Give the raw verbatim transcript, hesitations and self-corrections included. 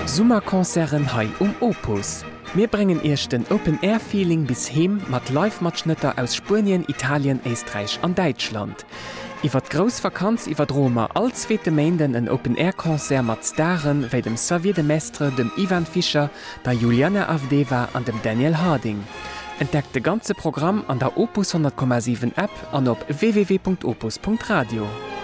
Summerkonzern hai um Opus. Wir bringen erst den Open-Air-Feeling bis heim mat Live-Matschnitter aus Spanien, Italien, Österreich und Deutschland. Iwer Grossvakanz iwwer Roma all zweete Mänden en Open-Air-Konzert mat Staren wéi dem Xavier de Mestre, dem Ivan Fischer, der Juliana Avdeva an dem Daniel Harding. Entdeckt de ganze Programm an der Opus hundert Komma sieben App an op w w w punkt opus punkt radio.